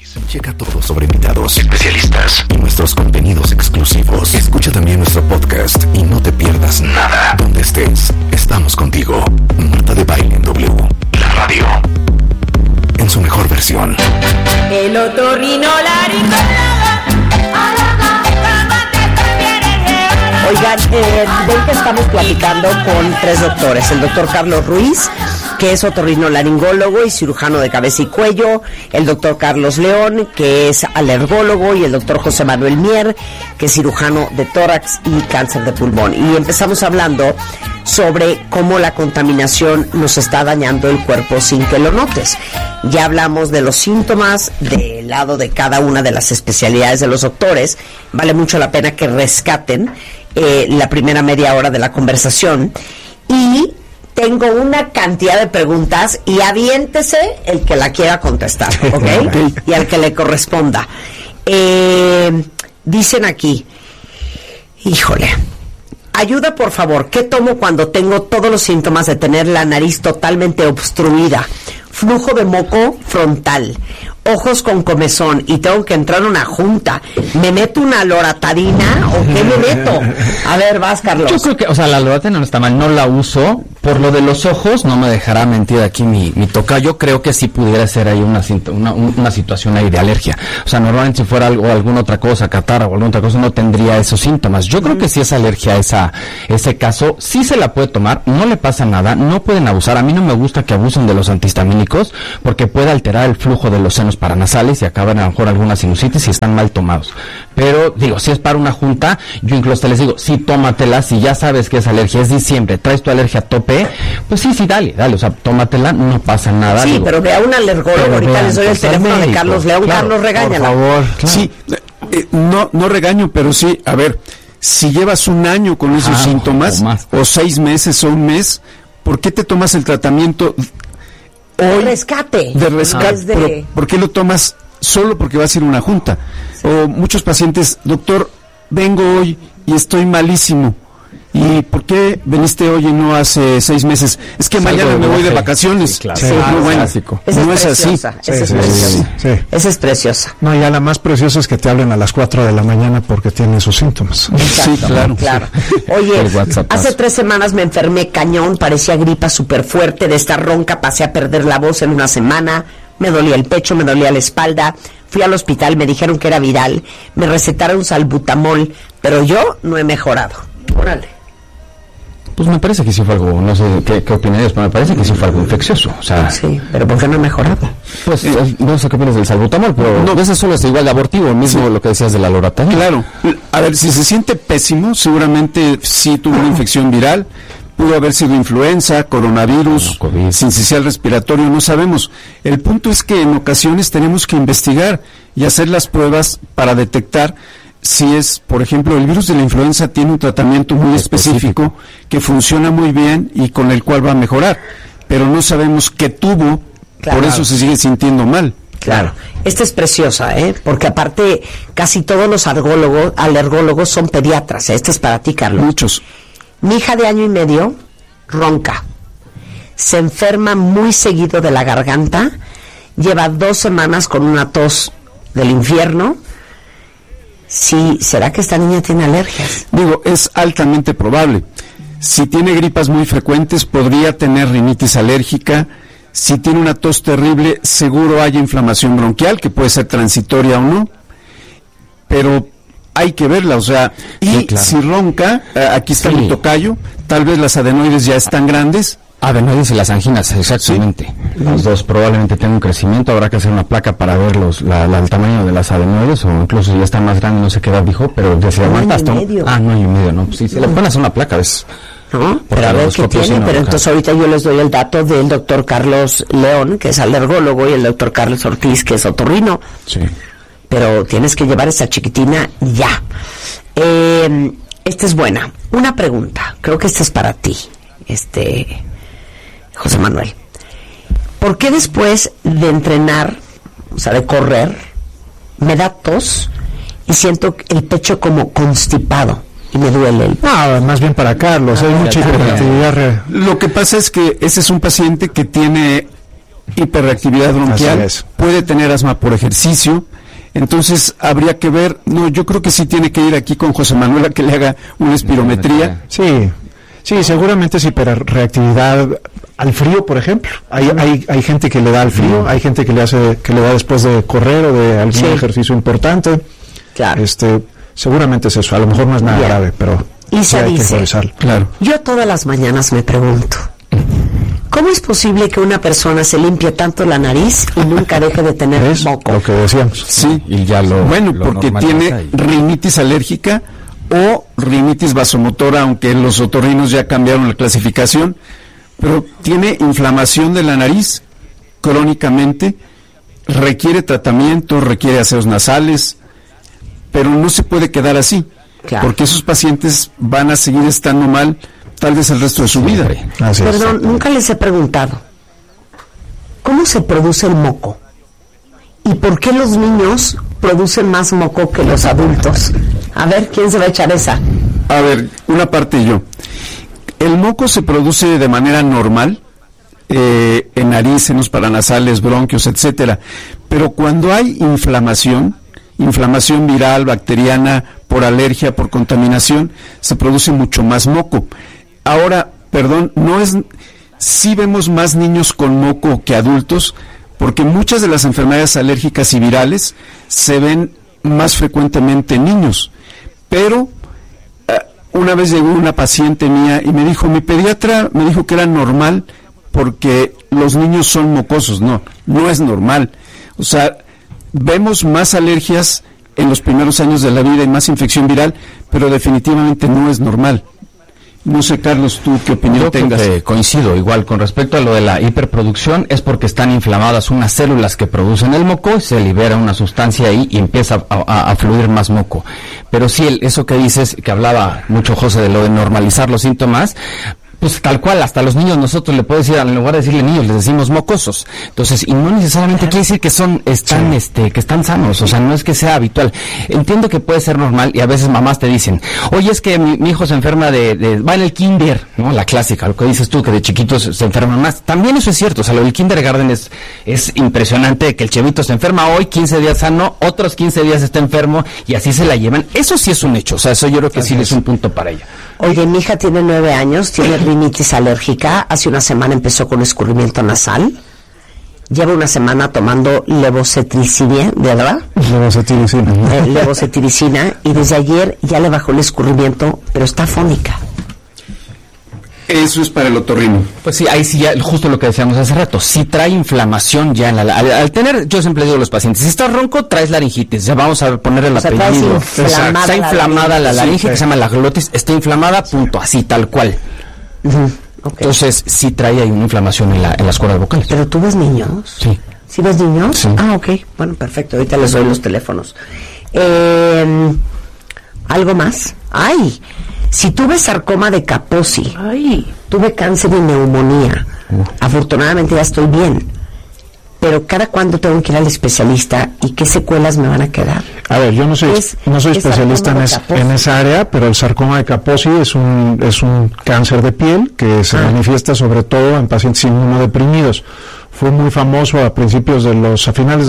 Checa todo sobre invitados, especialistas y nuestros contenidos exclusivos. Escucha también nuestro podcast y no te pierdas nada. Donde estés, estamos contigo. Marta de Baile en W, la radio, en su mejor versión. El otorrinolaringólogo. Oigan, ven que estamos platicando con 3 doctores. El doctor Carlos Ruiz, que es otorrinolaringólogo y cirujano de cabeza y cuello, el doctor Carlos León, que es alergólogo, y el doctor José Manuel Mier, que es cirujano de tórax y cáncer de pulmón. Y empezamos hablando sobre cómo la contaminación nos está dañando el cuerpo sin que lo notes. Ya hablamos de los síntomas del lado de cada una de las especialidades de los doctores. Vale mucho la pena que rescaten la primera media hora de la conversación. Y tengo una cantidad de preguntas y aviéntese el que la quiera contestar, ¿ok? Y al que le corresponda. Dicen aquí, híjole, ayuda por favor, ¿qué tomo cuando tengo todos los síntomas de tener la nariz totalmente obstruida, flujo de moco frontal, ojos con comezón y tengo que entrar a una junta? ¿Me meto una loratadina o qué me meto? A ver, vas, Carlos. Yo creo que, la loratadina no está mal, no la uso. Por lo de los ojos, no me dejará mentir aquí mi tocayo, creo que sí pudiera ser ahí una situación ahí de alergia. Normalmente si fuera alguna otra cosa, catarro o alguna otra cosa, no tendría esos síntomas. Yo creo que si es alergia a ese caso, sí se la puede tomar, no le pasa nada, no pueden abusar. A mí no me gusta que abusen de los antihistamínicos, porque puede alterar el flujo de los senos paranasales y acaban a lo mejor alguna sinusitis si están mal tomados. Pero, si es para una junta, yo incluso les digo, sí, tómatela, si ya sabes que es alergia, es diciembre, traes tu alergia a tope, pues sí, dale, tómatela, no pasa nada. Sí, pero vea un alergólogo, ahorita les doy el teléfono de Carlos León. Claro, Carlos, regáñala. Por favor. Claro. Sí, no regaño, pero sí, a ver, si llevas un año con esos síntomas, o 6 meses o un mes, ¿por qué te tomas el tratamiento hoy? De rescate. Pero, ¿por qué lo tomas solo porque vas a ir a una junta? O muchos pacientes, doctor, vengo hoy y estoy malísimo. ¿Y por qué veniste hoy y no hace 6 meses? Es que mañana me voy de vacaciones. Sí, claro. Sí, muy bueno. No es así. Esa es preciosa. No, ya la más preciosa es que te hablen a las 4 de la mañana porque tienen sus síntomas. Exacto, sí, claro. Oye, hace 3 semanas me enfermé cañón, parecía gripa súper fuerte, de estar ronca pasé a perder la voz en una semana, me dolía el pecho, me dolía la espalda, fui al hospital, me dijeron que era viral, me recetaron salbutamol, pero yo no he mejorado. Órale. Pues me parece que sí fue algo, no sé qué opinarías, pero me parece que sí fue algo infeccioso. Sí, pero ¿por qué no ha mejorado? Pues no sé qué opinas del salbutamol, pero no, eso solo es igual de abortivo, mismo lo que decías de la loratadina. Claro. A ver, si se siente pésimo, seguramente sí tuvo una infección viral, pudo haber sido influenza, coronavirus, sincicial respiratorio, no sabemos. El punto es que en ocasiones tenemos que investigar y hacer las pruebas para detectar si es, por ejemplo, el virus de la influenza tiene un tratamiento muy específico que funciona muy bien y con el cual va a mejorar, pero no sabemos qué tuvo, por eso se sigue sintiendo mal. Claro. Esta es preciosa, porque aparte casi todos los alergólogos son pediatras. Esta es para ti, Carlos. Muchos. Mi hija de 1 año y medio ronca, se enferma muy seguido de la garganta, lleva 2 semanas con una tos del infierno. Sí, ¿será que esta niña tiene alergias? Digo, es altamente probable. Si tiene gripas muy frecuentes, podría tener rinitis alérgica. Si tiene una tos terrible, seguro hay inflamación bronquial, que puede ser transitoria o no. Pero hay que verla, si ronca, aquí está mi tocayo, tal vez las adenoides ya están grandes. Adenoides y las anginas, exactamente. Sí. Los dos probablemente tienen un crecimiento, habrá que hacer una placa para ver el tamaño de las adenoides, o incluso si ya está más grande, no sé qué edad dijo, pero desde la no, hasta 1 año y medio, ¿no? Sí, se le pueden hacer una placa, ¿ves? No, pero a ver qué tiene, pero entonces ahorita yo les doy el dato del doctor Carlos León, que es alergólogo, y el doctor Carlos Ortiz, que es otorrino. Sí. Pero tienes que llevar esa chiquitina ya. Esta es buena. Una pregunta, creo que esta es para ti, José Manuel. ¿Por qué después de entrenar, de correr, me da tos y siento el pecho como constipado y me duele? No, más bien para Carlos, hay mucha hiperactividad. Lo que pasa es que ese es un paciente que tiene hiperreactividad bronquial, puede tener asma por ejercicio. Entonces habría que ver, yo creo que sí tiene que ir aquí con José Manuel a que le haga una espirometría. Sí, seguramente es hiperreactividad al frío, por ejemplo. Hay gente que le da al frío, hay gente que le da después de correr o de algún ejercicio importante. Claro. Seguramente es eso, a lo mejor no es nada grave, pero Isa hay que dice, revisarlo. Claro. Yo todas las mañanas me pregunto, ¿cómo es posible que una persona se limpie tanto la nariz y nunca deje de tener ¿Es moco? lo que decíamos? Sí, y ya bueno, porque tiene rinitis alérgica o rinitis vasomotora, aunque los otorrinos ya cambiaron la clasificación, pero tiene inflamación de la nariz crónicamente, requiere tratamiento, requiere aseos nasales, pero no se puede quedar así, porque esos pacientes van a seguir estando mal tal vez el resto de su vida. Perdón, nunca les he preguntado, ¿cómo se produce el moco? ¿Y por qué los niños producen más moco que los adultos? A ver, ¿quién se va a echar esa? A ver, una parte yo. El moco se produce de manera normal, en nariz, senos paranasales, bronquios, etcétera. Pero cuando hay inflamación viral, bacteriana, por alergia, por contaminación, se produce mucho más moco. Ahora, perdón, sí vemos más niños con moco que adultos, porque muchas de las enfermedades alérgicas y virales se ven más frecuentemente en niños. Pero una vez llegó una paciente mía y me dijo, mi pediatra me dijo que era normal porque los niños son mocosos. No es normal. O sea, vemos más alergias en los primeros años de la vida y más infección viral, pero definitivamente no es normal. No sé, Carlos, tú qué opinión tengas. Coincido igual con respecto a lo de la hiperproducción, es porque están inflamadas unas células que producen el moco, se libera una sustancia ahí y empieza a fluir más moco. Pero sí, eso que dices, que hablaba mucho José de lo de normalizar los síntomas, pues tal cual, hasta los niños nosotros le puedo decir, en lugar de decirle niños, les decimos mocosos. Entonces, y no necesariamente quiere decir que que están sanos, o sea, no es que sea habitual. Entiendo que puede ser normal y a veces mamás te dicen, oye, es que mi hijo se enferma va en el kinder, ¿no? La clásica, lo que dices tú, que de chiquitos se enferman más. También eso es cierto, o sea, lo del kindergarten es impresionante, que el chavito se enferma hoy, 15 días sano, otros 15 días está enfermo y así se la llevan. Eso sí es un hecho, o sea, eso yo creo que sí es un punto para ella. Oye, mi hija tiene 9 años, tiene rinitis alérgica, hace una semana empezó con escurrimiento nasal, lleva una semana tomando levocetiricina, ¿verdad? Levocetiricina, y desde ayer ya le bajó el escurrimiento, pero está afónica. Eso es para el otorrino. Pues sí, ahí sí ya, justo lo que decíamos hace rato, si trae inflamación ya al tener, yo siempre digo a los pacientes, si estás ronco, traes laringitis, ya vamos a poner el apellido. Está inflamada la laringe, que se llama la glotis, está inflamada, punto, así, tal cual. Okay. Entonces, sí trae ahí una inflamación en las cuerdas vocales. ¿Pero tú ves niños? Sí. ¿Sí ves niños? Sí. Ah, ok, bueno, perfecto, ahorita les doy los teléfonos. ¿Algo más? ¡Ay! Si tuve sarcoma de Kaposi, tuve cáncer y neumonía, afortunadamente ya estoy bien, pero ¿cada cuándo tengo que ir al especialista y qué secuelas me van a quedar? A ver, yo no soy especialista en esa área, pero el sarcoma de Kaposi es un cáncer de piel que se manifiesta sobre todo en pacientes inmunodeprimidos. Fue muy famoso a principios de los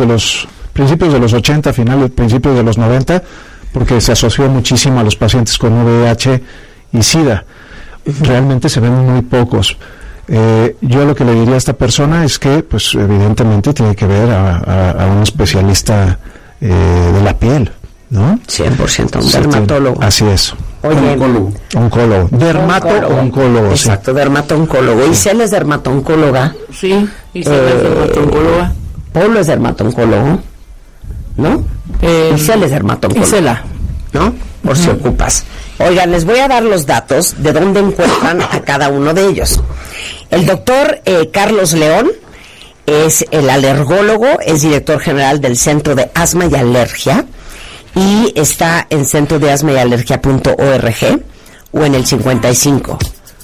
80, principios de los 90, porque se asoció muchísimo a los pacientes con VIH y SIDA. Realmente se ven muy pocos. Yo lo que le diría a esta persona es que, pues, evidentemente tiene que ver a un especialista de la piel, ¿no? 100%, un dermatólogo. Así es. Oye, oncólogo. Dermato-oncólogo. Exacto, sí. Dermato-oncólogo. Isela es dermato-oncóloga. Sí, Isela es dermato-oncóloga. Pablo es dermato-oncólogo, ¿no? Isela es dermato-oncóloga. Isela, ¿no? Por si ocupas. Oigan, les voy a dar los datos de dónde encuentran a cada uno de ellos. El doctor Carlos León es el alergólogo, es director general del Centro de Asma y Alergia y está en centrodeasmayallergia.org o en el 55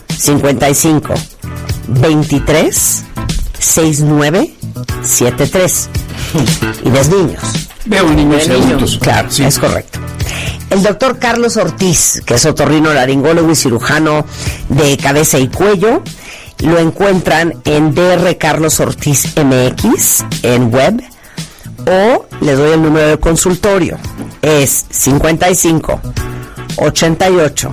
23 69 73. Y ves niños. Veo niños y adultos. Claro, sí. Es correcto. El doctor Carlos Ortiz, que es otorrinolaringólogo y cirujano de cabeza y cuello, lo encuentran en DR Carlos Ortiz MX en web, o les doy el número de consultorio. Es 55 88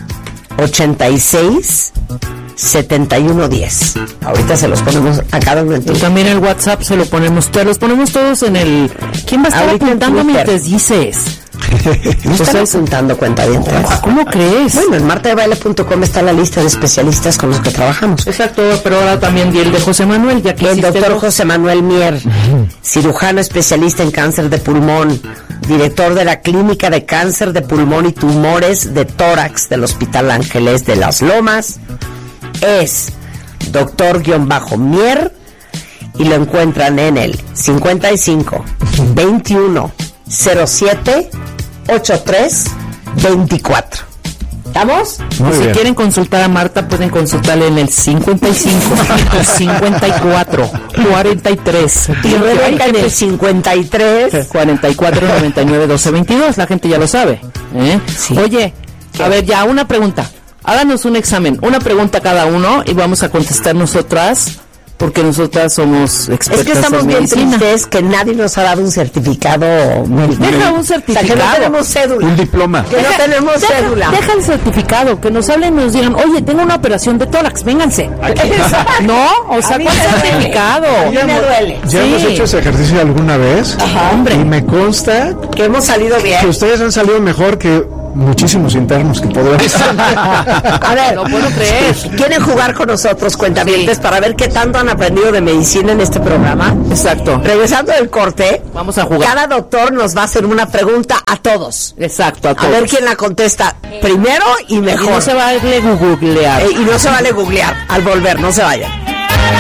86 7110. Ahorita se los ponemos a cada uno. Y también el WhatsApp se lo ponemos, te los ponemos todos en el... ¿Quién va a estar apuntando mientras dices? No están apuntando, cuentavientes. ¿Cómo crees? Bueno, en martadebaile.com está la lista de especialistas con los que trabajamos. Exacto, pero ahora también di el de José Manuel, ya que el doctor José Manuel Mier, cirujano especialista en cáncer de pulmón, director de la Clínica de Cáncer de Pulmón y Tumores de Tórax del Hospital Ángeles de las Lomas. Es doctor-Mier y lo encuentran en el 55 21 07 83 24. ¿Estamos? Si quieren consultar a Marta, pueden consultarle en el 55 54 43 y Rebeca en el 53 44 99 12 22. La gente ya lo sabe, ¿eh? Sí. Oye, a ver, ya una pregunta. Háganos un examen, una pregunta cada uno y vamos a contestar nosotras, porque nosotras somos expertas. Es que estamos en bien medicina. tristes que nadie nos ha dado un certificado. Deja un certificado. O sea, que no tenemos cédula. Un diploma. Que no tenemos cédula. Deja el certificado, que nos hablen y nos digan, oye, tengo una operación de tórax, vénganse. No, o sea, ¿cuál certificado? A mí me duele. Ya hemos hecho ese ejercicio alguna vez. Ajá, hombre. Y me consta que hemos salido bien. Que ustedes han salido mejor que muchísimos internos que podrán. A ver, no puedo creer. ¿Quieren jugar con nosotros, cuentavientes, para ver qué tanto han aprendido de medicina en este programa? Exacto. Regresando del corte, vamos a jugar. Cada doctor nos va a hacer una pregunta a todos. Exacto, a todos. A ver quién la contesta primero y mejor. Y no se vale googlear. Y no se vale googlear. Al volver, no se vayan.